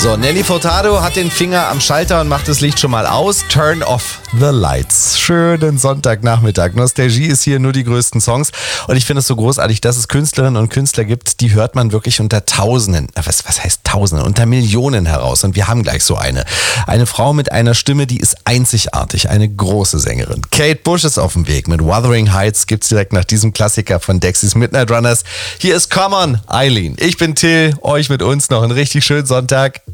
So, Nelly Furtado hat den Finger am Schalter und macht das Licht schon mal aus. Turn off the lights. Schönen Sonntagnachmittag. Nostalgie ist hier, nur die größten Songs. Und ich finde es so großartig, dass es Künstlerinnen und Künstler gibt, die hört man wirklich unter Tausenden, was heißt Tausenden, unter Millionen heraus. Und wir haben gleich so eine. Eine Frau mit einer Stimme, die ist einzigartig. Eine große Sängerin. Kate Bush ist auf dem Weg. Mit Wuthering Heights gibt's direkt nach diesem Klassiker von Dexys Midnight Runners. Hier ist Come On, Eileen. Ich bin Till. Euch mit uns noch einen richtig schönen Sonntag.